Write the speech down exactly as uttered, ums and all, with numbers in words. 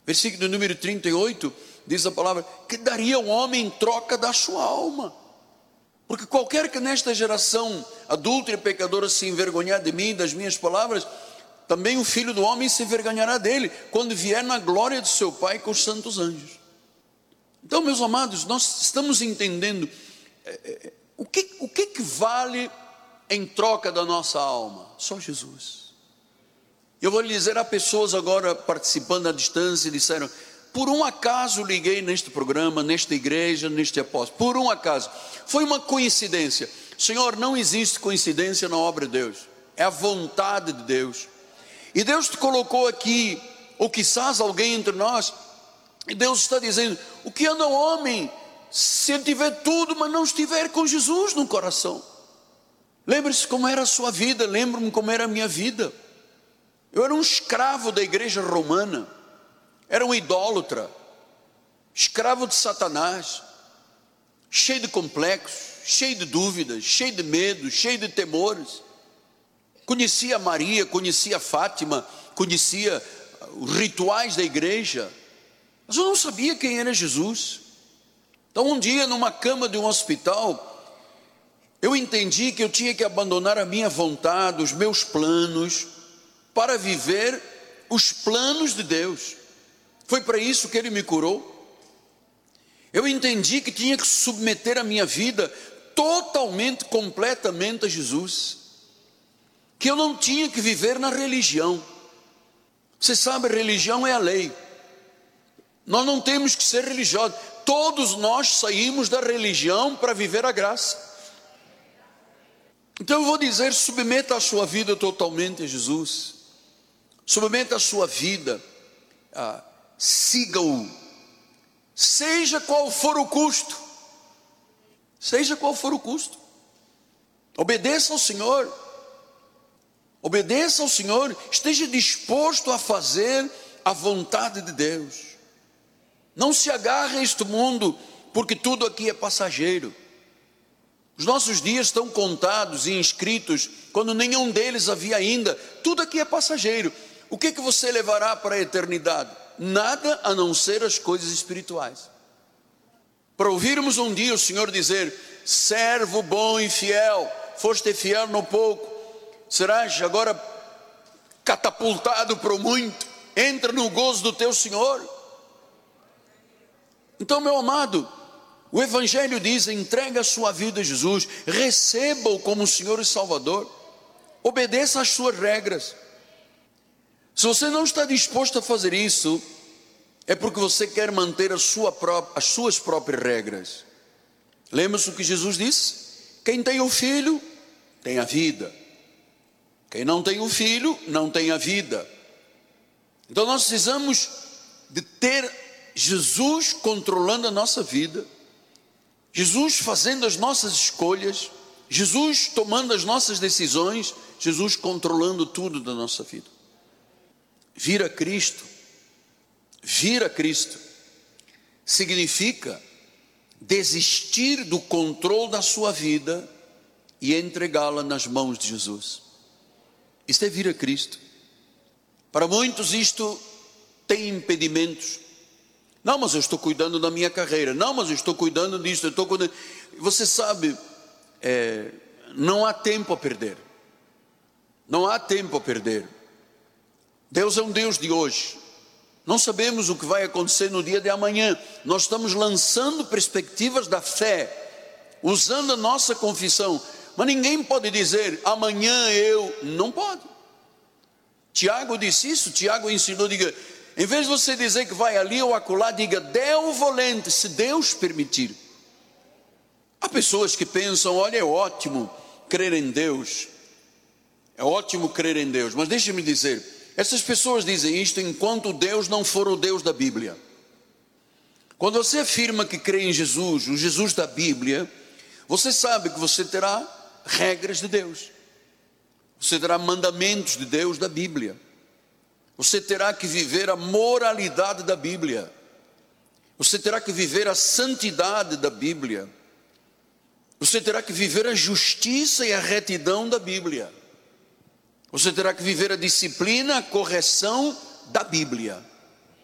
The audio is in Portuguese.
Versículo número trinta e oito, diz a palavra, que daria um homem em troca da sua alma. Porque qualquer que nesta geração adúltera e pecadora se envergonhar de mim e das minhas palavras, também o Filho do Homem se envergonhará dele, quando vier na glória de seu Pai com os santos anjos. Então, meus amados, nós estamos entendendo é, é, o, que, o que que vale em troca da nossa alma? Só Jesus. Eu vou lhe dizer, há pessoas agora participando à distância e disseram, por um acaso liguei neste programa, nesta igreja, neste apóstolo, por um acaso, foi uma coincidência. Senhor, não existe coincidência na obra de Deus, é a vontade de Deus, e Deus te colocou aqui, ou quizás alguém entre nós, e Deus está dizendo, o que anda o homem, se ele tiver tudo, mas não estiver com Jesus no coração? Lembre-se como era a sua vida, lembro-me como era a minha vida. Eu era um escravo da igreja romana, era um idólatra, escravo de Satanás, cheio de complexos, cheio de dúvidas, cheio de medos, cheio de temores. Conhecia Maria, conhecia Fátima, conhecia os rituais da igreja, mas eu não sabia quem era Jesus. Então um dia, numa cama de um hospital, eu entendi que eu tinha que abandonar a minha vontade, os meus planos, para viver os planos de Deus. Foi para isso que Ele me curou. Eu entendi que tinha que submeter a minha vida totalmente, completamente a Jesus, que eu não tinha que viver na religião. Você sabe, religião é a lei, nós não temos que ser religiosos, todos nós saímos da religião para viver a graça. Então eu vou dizer, submeta a sua vida totalmente a Jesus, submeta a sua vida, ah, siga-o, seja qual for o custo, seja qual for o custo, obedeça ao Senhor, obedeça ao Senhor, esteja disposto a fazer a vontade de Deus. Não se agarre a este mundo, porque tudo aqui é passageiro. Os nossos dias estão contados e inscritos, quando nenhum deles havia ainda. Tudo aqui é passageiro. O que que você levará para a eternidade? Nada a não ser as coisas espirituais. Para ouvirmos um dia o Senhor dizer, servo bom e fiel, foste fiel no pouco, serás agora catapultado para o muito, entra no gozo do teu Senhor. Então, meu amado, o Evangelho diz, entrega a sua vida a Jesus, receba-o como Senhor e Salvador, obedeça às suas regras. Se você não está disposto a fazer isso, é porque você quer manter a sua própria, as suas próprias regras. Lembra-se o que Jesus disse? Quem tem o filho, tem a vida. Quem não tem o filho, não tem a vida. Então nós precisamos de ter Jesus controlando a nossa vida, Jesus fazendo as nossas escolhas, Jesus tomando as nossas decisões, Jesus controlando tudo da nossa vida. Vir a Cristo, vir a Cristo, significa desistir do controle da sua vida e entregá-la nas mãos de Jesus. Isto é vir a Cristo. Para muitos isto tem impedimentos. Não, mas eu estou cuidando da minha carreira. Não, mas eu estou cuidando disso. Eu estou cuidando... Você sabe, é, não há tempo a perder. Não há tempo a perder. Deus é um Deus de hoje. Não sabemos o que vai acontecer no dia de amanhã. Nós estamos lançando perspectivas da fé, usando a nossa confissão. Mas ninguém pode dizer, amanhã eu... Não pode. Tiago disse isso. Tiago ensinou, diga... Em vez de você dizer que vai ali ou acolá, diga, Deo volente, se Deus permitir. Há pessoas que pensam, olha, é ótimo crer em Deus. É ótimo crer em Deus. Mas deixe-me dizer, essas pessoas dizem isto enquanto Deus não for o Deus da Bíblia. Quando você afirma que crê em Jesus, o Jesus da Bíblia, você sabe que você terá regras de Deus. Você terá mandamentos de Deus da Bíblia. Você terá que viver a moralidade da Bíblia. Você terá que viver a santidade da Bíblia. Você terá que viver a justiça e a retidão da Bíblia. Você terá que viver a disciplina, a correção da Bíblia.